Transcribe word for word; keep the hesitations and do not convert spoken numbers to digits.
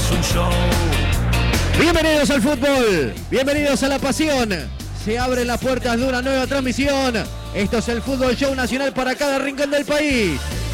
es un show. Bienvenidos al fútbol, bienvenidos a la pasión. Se abren las puertas de una nueva transmisión. Esto es el Fútbol Show Nacional para cada rincón del país.